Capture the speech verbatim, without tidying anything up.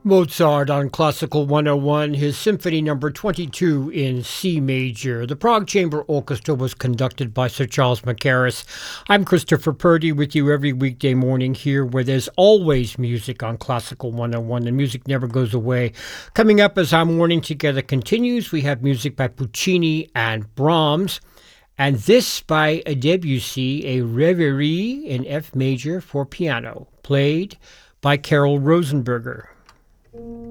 Mozart on Classical one oh one, his Symphony Number twenty-two in C major. The Prague Chamber Orchestra was conducted by Sir Charles Mackerras. I'm Christopher Purdy with you every weekday morning here where there's always music on Classical one oh one. The music never goes away. Coming up as our morning together continues, we have music by Puccini and Brahms. And this by Debussy, a Reverie in F major for piano, played by Carol Rosenberger.